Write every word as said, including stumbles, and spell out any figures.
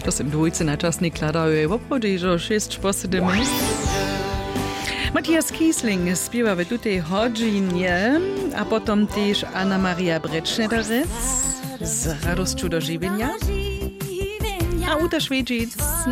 To sem dvojce načasne kladajú v obchode, že šest posedeme. Matthias Kiesling spiewa w tutej hodzinie, a potom też Anna Maria Brečnederec z Radosťou do živenia. A Uta Švejdžic